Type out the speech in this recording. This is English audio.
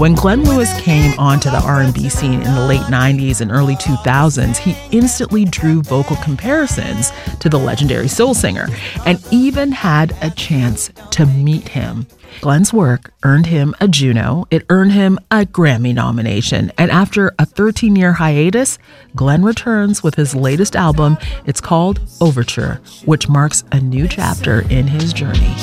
When Glenn Lewis came onto the R&B scene in the late 90s and early 2000s, he instantly drew vocal comparisons to the legendary soul singer and even had a chance to meet him. Glenn's work earned him a Juno, it earned him a Grammy nomination, and after a 13-year hiatus, Glenn returns with his latest album. It's called Overture, which marks a new chapter in his journey.